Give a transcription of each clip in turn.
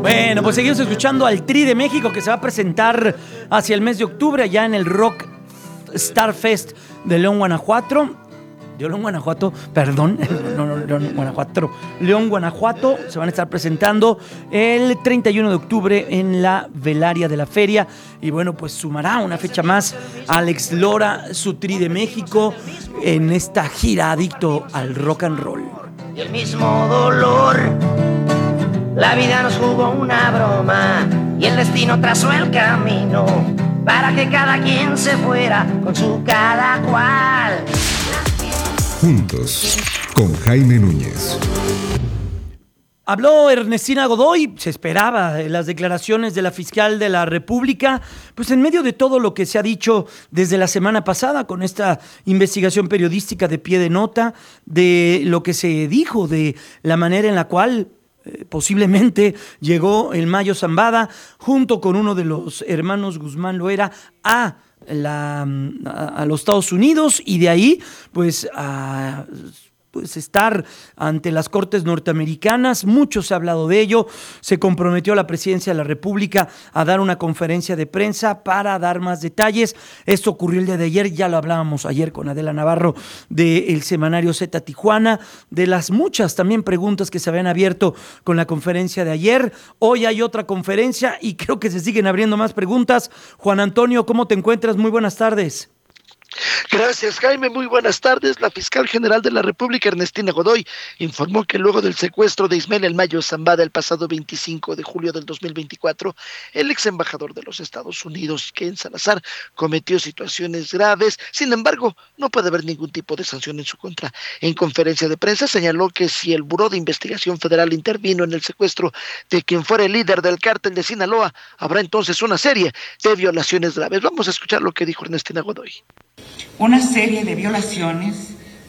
Bueno, pues seguimos escuchando al Tri de México, que se va a presentar hacia el mes de octubre allá en el Rock Star Fest de León, Guanajuato. León, Guanajuato. Se van a estar presentando el 31 de octubre en la velaria de la feria. Y bueno, pues sumará una fecha más Alex Lora, su Tri de México, en esta gira adicto al rock and roll. Y el mismo dolor, la vida nos jugó una broma y el destino trazó el camino para que cada quien se fuera con su cada cual. Juntos, con Jaime Núñez. Habló Ernestina Godoy, se esperaba las declaraciones de la fiscal de la República, pues en medio de todo lo que se ha dicho desde la semana pasada con esta investigación periodística de pie de nota, de lo que se dijo, de la manera en la cual posiblemente llegó el Mayo Zambada junto con uno de los hermanos Guzmán Loera a los Estados Unidos y de ahí pues estar ante las Cortes norteamericanas. Mucho se ha hablado de ello. Se comprometió la Presidencia de la República a dar una conferencia de prensa para dar más detalles. Esto ocurrió el día de ayer, ya lo hablábamos ayer con Adela Navarro del semanario Z Tijuana, de las muchas también preguntas que se habían abierto con la conferencia de ayer. Hoy hay otra conferencia y creo que se siguen abriendo más preguntas. Juan Antonio, ¿cómo te encuentras? Muy buenas tardes. Gracias, Jaime. Muy buenas tardes. La fiscal general de la República, Ernestina Godoy, informó que luego del secuestro de Ismael El Mayo Zambada el pasado 25 de julio del 2024, el ex embajador de los Estados Unidos, Ken Salazar, cometió situaciones graves. Sin embargo, no puede haber ningún tipo de sanción en su contra. En conferencia de prensa señaló que si el Buró de Investigación Federal intervino en el secuestro de quien fuera el líder del cártel de Sinaloa, habrá entonces una serie de violaciones graves. Vamos a escuchar lo que dijo Ernestina Godoy. Una serie de violaciones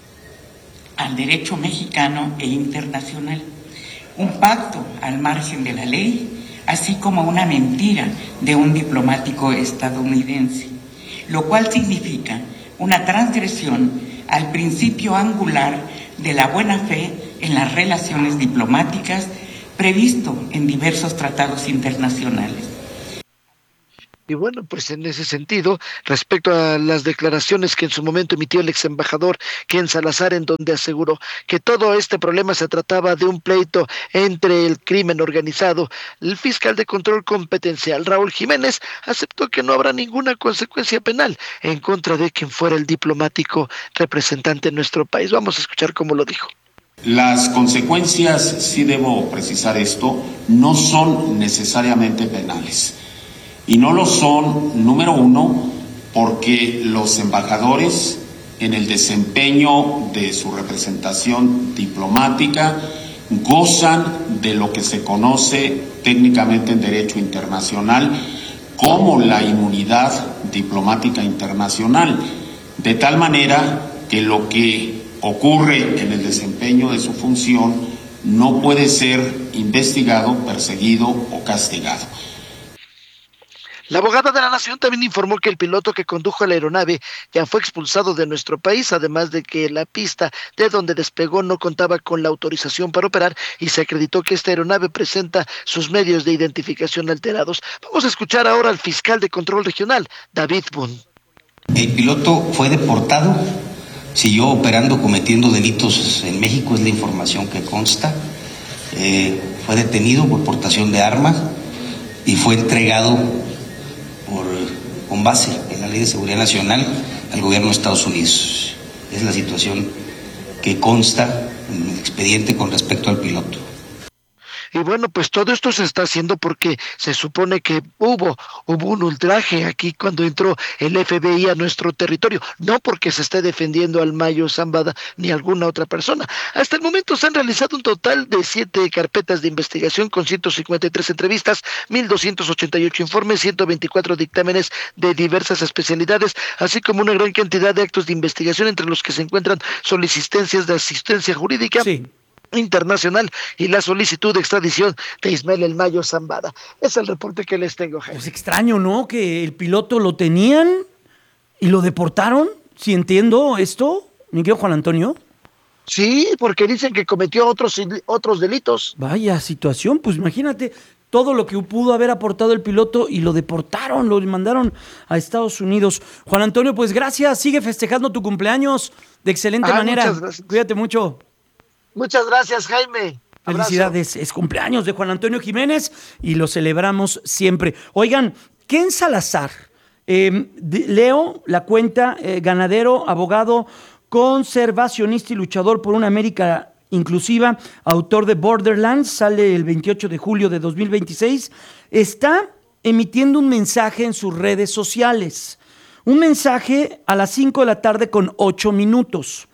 al derecho mexicano e internacional, un pacto al margen de la ley, así como una mentira de un diplomático estadounidense, lo cual significa una transgresión al principio angular de la buena fe en las relaciones diplomáticas previsto en diversos tratados internacionales. Y bueno, pues en ese sentido, respecto a las declaraciones que en su momento emitió el ex embajador Ken Salazar, en donde aseguró que todo este problema se trataba de un pleito entre el crimen organizado, el fiscal de control competencial Raúl Jiménez aceptó que no habrá ninguna consecuencia penal en contra de quien fuera el diplomático representante en nuestro país. Vamos a escuchar cómo lo dijo. Las consecuencias, sí debo precisar esto, no son necesariamente penales. Y no lo son, número uno, porque los embajadores, en el desempeño de su representación diplomática, gozan de lo que se conoce técnicamente en derecho internacional como la inmunidad diplomática internacional, de tal manera que lo que ocurre en el desempeño de su función no puede ser investigado, perseguido o castigado. La abogada de la Nación también informó que el piloto que condujo la aeronave ya fue expulsado de nuestro país, además de que la pista de donde despegó no contaba con la autorización para operar y se acreditó que esta aeronave presenta sus medios de identificación alterados. Vamos a escuchar ahora al fiscal de control regional, David Boone. El piloto fue deportado, siguió operando, cometiendo delitos en México, es la información que consta. Fue detenido por portación de armas y fue entregado con base en la Ley de Seguridad Nacional al gobierno de Estados Unidos. Es la situación que consta en el expediente con respecto al piloto. Y bueno, pues todo esto se está haciendo porque se supone que hubo un ultraje aquí cuando entró el FBI a nuestro territorio, no porque se esté defendiendo al Mayo Zambada ni alguna otra persona. Hasta el momento se han realizado un total de 7 carpetas de investigación con 153 entrevistas, 1,288 informes, 124 dictámenes de diversas especialidades, así como una gran cantidad de actos de investigación entre los que se encuentran solicitudes de asistencia jurídica. Sí. Internacional y la solicitud de extradición de Ismael El Mayo Zambada. Es el reporte que les tengo, Jaime. Pues extraño, ¿no? Que el piloto lo tenían y lo deportaron. ¿Sí entiendo esto, mi querido Juan Antonio? Sí, porque dicen que cometió otros delitos. Vaya situación, pues imagínate, todo lo que pudo haber aportado el piloto y lo deportaron, lo mandaron a Estados Unidos. Juan Antonio, pues gracias, sigue festejando tu cumpleaños de excelente manera. Cuídate mucho. Muchas gracias, Jaime. Felicidades, es cumpleaños de Juan Antonio Jiménez y lo celebramos siempre. Oigan, Ken Salazar, leo la cuenta, ganadero, abogado, conservacionista y luchador por una América inclusiva, autor de Borderlands, sale el 28 de julio de 2026, está emitiendo un mensaje en sus redes sociales. Un mensaje a las 5 de la tarde con 8 minutos.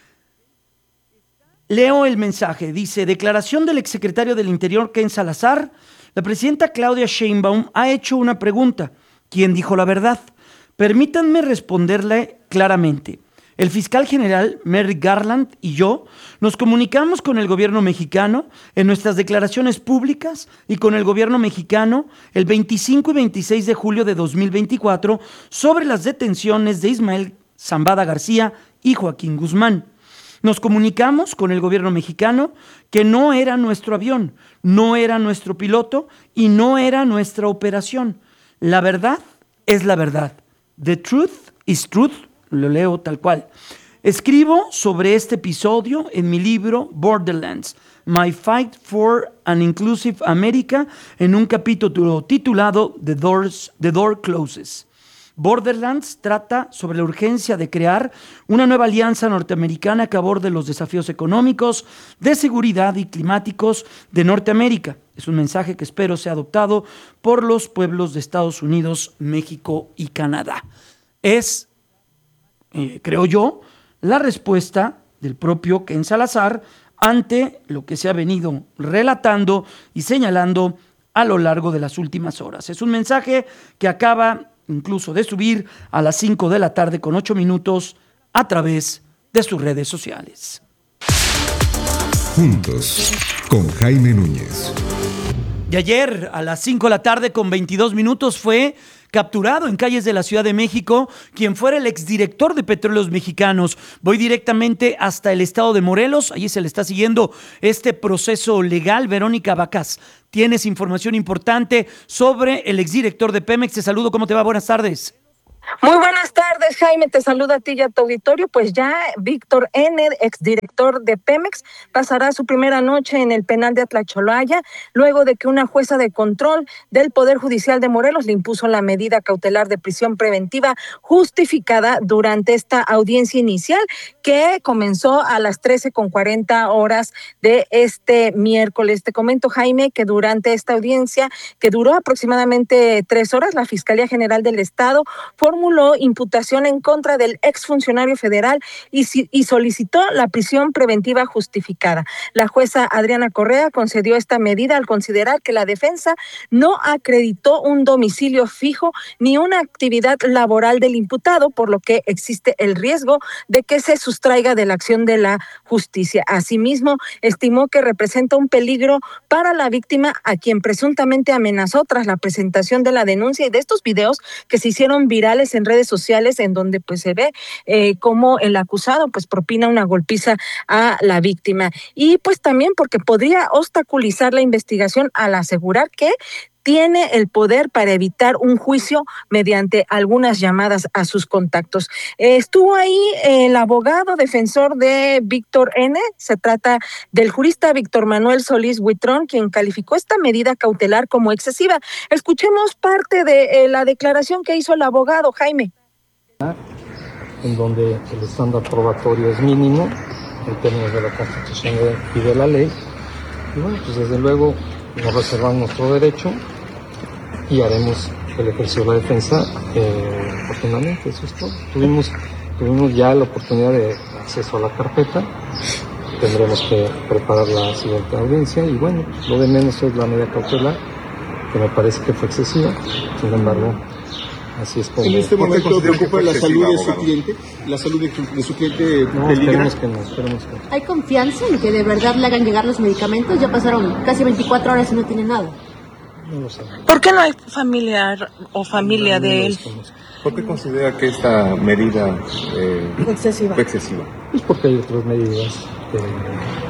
Leo el mensaje, dice: declaración del exsecretario del Interior Ken Salazar. La presidenta Claudia Sheinbaum ha hecho una pregunta. ¿Quién dijo la verdad? Permítanme responderle claramente. El fiscal general Merrick Garland y yo nos comunicamos con el gobierno mexicano en nuestras declaraciones públicas y con el gobierno mexicano el 25 y 26 de julio de 2024 sobre las detenciones de Ismael Zambada García y Joaquín Guzmán. Nos comunicamos con el gobierno mexicano que no era nuestro avión, no era nuestro piloto y no era nuestra operación. La verdad es la verdad. The truth is truth. Lo leo tal cual. Escribo sobre este episodio en mi libro Borderlands, My Fight for an Inclusive America, en un capítulo titulado The Door Closes. Borderlands trata sobre la urgencia de crear una nueva alianza norteamericana que aborde los desafíos económicos, de seguridad y climáticos de Norteamérica. Es un mensaje que espero sea adoptado por los pueblos de Estados Unidos, México y Canadá. Es, creo yo, la respuesta del propio Ken Salazar ante lo que se ha venido relatando y señalando a lo largo de las últimas horas. Es un mensaje que acaba incluso de subir a las 5 de la tarde con 8 minutos a través de sus redes sociales. Juntos, con Jaime Núñez. Y ayer a las 5 de la tarde con 22 minutos fue capturado en calles de la Ciudad de México quien fuera el exdirector de Petróleos Mexicanos. Voy directamente hasta el estado de Morelos, allí se le está siguiendo este proceso legal. Verónica Vacas, tienes información importante sobre el exdirector de Pemex. Te saludo, ¿cómo te va? Buenas tardes. Muy buenas tardes, Jaime, te saluda a ti y a tu auditorio. Pues ya Víctor N., exdirector de Pemex, pasará su primera noche en el penal de Atlacholaya, luego de que una jueza de control del Poder Judicial de Morelos le impuso la medida cautelar de prisión preventiva justificada durante esta audiencia inicial, que comenzó a las 13:40 de este miércoles. Te comento, Jaime, que durante esta audiencia, que duró aproximadamente 3 horas, la Fiscalía General del Estado formuló imputación en contra del exfuncionario federal y solicitó la prisión preventiva justificada. La jueza Adriana Correa concedió esta medida al considerar que la defensa no acreditó un domicilio fijo ni una actividad laboral del imputado, por lo que existe el riesgo de que se sustraiga de la acción de la justicia. Asimismo, estimó que representa un peligro para la víctima, a quien presuntamente amenazó tras la presentación de la denuncia y de estos videos que se hicieron virales en redes sociales, en donde pues se ve cómo el acusado pues propina una golpiza a la víctima. Y pues también porque podría obstaculizar la investigación al asegurar que tiene el poder para evitar un juicio mediante algunas llamadas a sus contactos. Estuvo ahí el abogado defensor de Víctor N., se trata del jurista Víctor Manuel Solís Huitrón, quien calificó esta medida cautelar como excesiva. Escuchemos parte de la declaración que hizo el abogado, Jaime. En donde el estándar probatorio es mínimo en términos de la Constitución y de la ley. Y bueno, pues desde luego nos reservamos nuestro derecho y haremos el ejercicio de la defensa oportunamente, eso es todo. Tuvimos ya la oportunidad de acceso a la carpeta, tendremos que preparar la siguiente audiencia y bueno, lo de menos es la medida cautelar, que me parece que fue excesiva, sin embargo, así es como... ¿En este momento preocupa la salud de su cliente? ¿La salud de su cliente peligra? Esperemos que no. ¿Hay confianza en que de verdad le hagan llegar los medicamentos? Ya pasaron casi 24 horas y no tiene nada. No lo sé. ¿Por qué no hay familiar o familia de él? ¿Por qué considera que esta medida Excesiva. fue excesiva? Pues porque hay otras medidas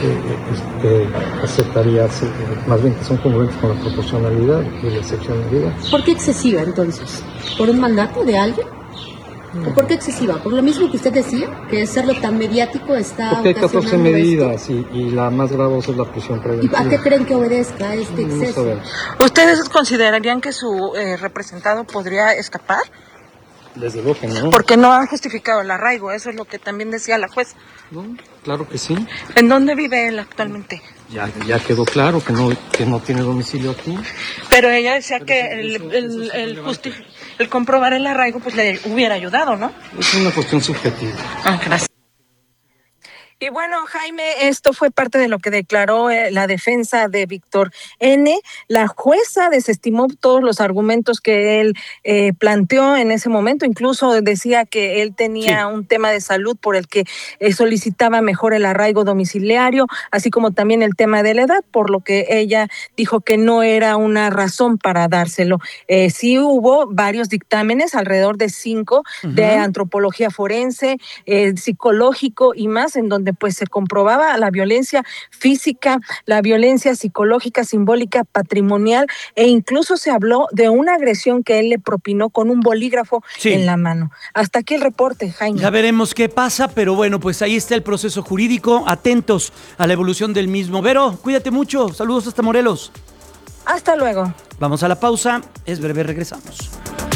que aceptaría, más bien que son congruentes con la proporcionalidad y la excepcionalidad. ¿Por qué excesiva entonces? ¿Por un mandato de alguien? ¿O por qué excesiva? ¿Por lo mismo que usted decía? Que serlo tan mediático está porque hay 14 ocasionando medidas y la más gravosa es la prisión preventiva. ¿Y a qué creen que obedezca este exceso? ¿Ustedes considerarían que su representado podría escapar? Desde luego que no. Porque no han justificado el arraigo, eso es lo que también decía la juez. No, claro que sí. ¿En dónde vive él actualmente? Ya quedó claro que no tiene domicilio aquí. Pero ella decía que el comprobar el arraigo pues le hubiera ayudado, ¿no? Es una cuestión subjetiva. Gracias. Y bueno, Jaime, esto fue parte de lo que declaró la defensa de Víctor N. La jueza desestimó todos los argumentos que él planteó en ese momento. Incluso decía que él tenía un tema de salud por el que solicitaba mejor el arraigo domiciliario, así como también el tema de la edad, por lo que ella dijo que no era una razón para dárselo. Sí hubo varios dictámenes, alrededor de 5, de antropología forense, psicológico y más, en donde pues se comprobaba la violencia física, la violencia psicológica, simbólica, patrimonial, e incluso se habló de una agresión que él le propinó con un bolígrafo en la mano. Hasta aquí el reporte, Jaime. Ya veremos qué pasa, pero bueno, pues ahí está el proceso jurídico, atentos a la evolución del mismo. Vero, cuídate mucho, saludos hasta Morelos. Hasta luego. Vamos a la pausa, es breve, regresamos.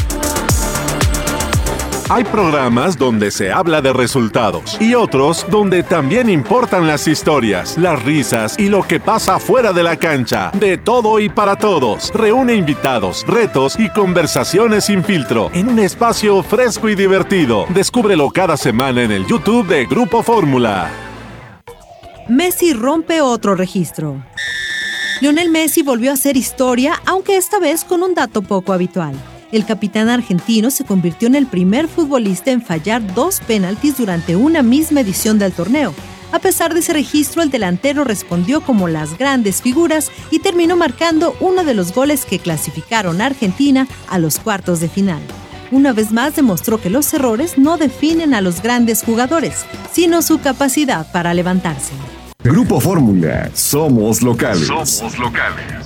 Hay programas donde se habla de resultados y otros donde también importan las historias, las risas y lo que pasa fuera de la cancha. De todo y para todos. Reúne invitados, retos y conversaciones sin filtro en un espacio fresco y divertido. Descúbrelo cada semana en el YouTube de Grupo Fórmula. Messi rompe otro registro. Lionel Messi volvió a hacer historia, aunque esta vez con un dato poco habitual. El capitán argentino se convirtió en el primer futbolista en fallar 2 penaltis durante una misma edición del torneo. A pesar de ese registro, el delantero respondió como las grandes figuras y terminó marcando uno de los goles que clasificaron a Argentina a los cuartos de final. Una vez más demostró que los errores no definen a los grandes jugadores, sino su capacidad para levantarse. Grupo Fórmula, somos locales. Somos locales.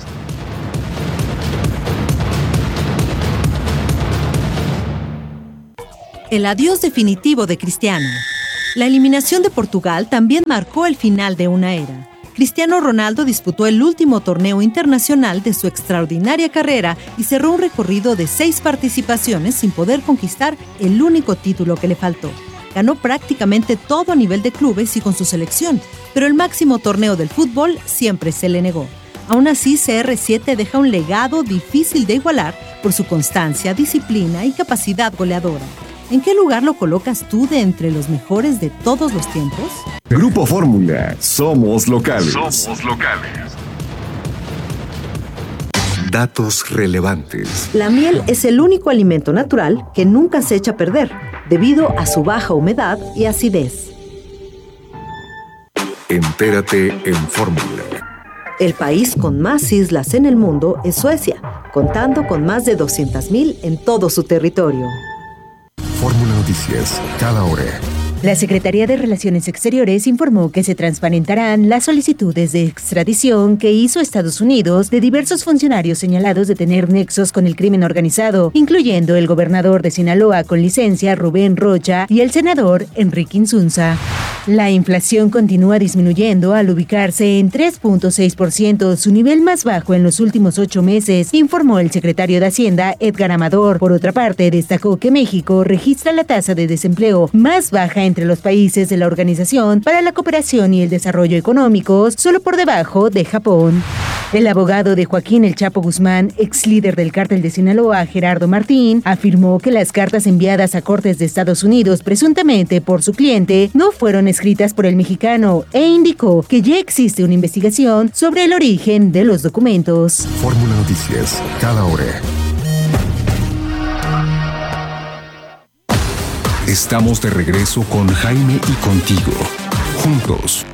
El adiós definitivo de Cristiano. La eliminación de Portugal también marcó el final de una era. Cristiano Ronaldo disputó el último torneo internacional de su extraordinaria carrera y cerró un recorrido de 6 participaciones sin poder conquistar el único título que le faltó. Ganó prácticamente todo a nivel de clubes y con su selección, pero el máximo torneo del fútbol siempre se le negó. Aún así, CR7 deja un legado difícil de igualar por su constancia, disciplina y capacidad goleadora. ¿En qué lugar lo colocas tú de entre los mejores de todos los tiempos? Grupo Fórmula, somos locales. Somos locales. Datos relevantes. La miel es el único alimento natural que nunca se echa a perder, debido a su baja humedad y acidez. Entérate en Fórmula. El país con más islas en el mundo es Suecia, contando con más de 200,000 en todo su territorio. Fórmula Noticias, cada hora. La Secretaría de Relaciones Exteriores informó que se transparentarán las solicitudes de extradición que hizo Estados Unidos de diversos funcionarios señalados de tener nexos con el crimen organizado, incluyendo el gobernador de Sinaloa con licencia Rubén Rocha y el senador Enrique Insunza. La inflación continúa disminuyendo al ubicarse en 3.6%, su nivel más bajo en los últimos 8 meses, informó el secretario de Hacienda Edgar Amador. Por otra parte, destacó que México registra la tasa de desempleo más baja entre los países de la Organización para la Cooperación y el Desarrollo Económicos, solo por debajo de Japón. El abogado de Joaquín El Chapo Guzmán, ex líder del cártel de Sinaloa, Gerardo Martín, afirmó que las cartas enviadas a cortes de Estados Unidos presuntamente por su cliente no fueron escritas por el mexicano e indicó que ya existe una investigación sobre el origen de los documentos. Fórmula Noticias, cada hora. Estamos de regreso con Jaime y contigo, juntos.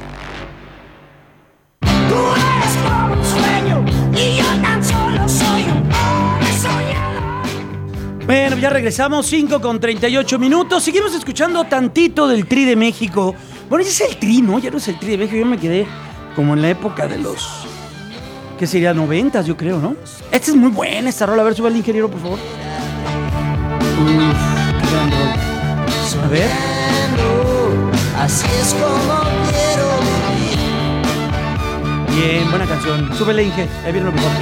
Bueno, ya regresamos, 5:38. Seguimos escuchando tantito del Tri de México. Bueno, ese es el Tri, ¿no? Ya no es el Tri de México, yo me quedé como en la época de los, ¿qué sería? 90s, yo creo, ¿no? Esta es muy buena, esta rola. A ver, sube al ingeniero, por favor. Qué gran rola. A ver. Así es como quiero vivir. Bien, buena canción. Súbele, Inge. Ahí viene lo mejor.